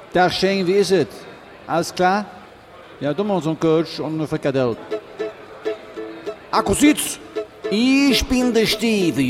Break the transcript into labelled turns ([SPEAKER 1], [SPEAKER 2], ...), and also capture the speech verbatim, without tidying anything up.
[SPEAKER 1] Tag Shane, wie ist es? Alles klar? Ja, du machst einen Coach und eine Frikadelle.
[SPEAKER 2] Akkusitz, ich bin der Steve.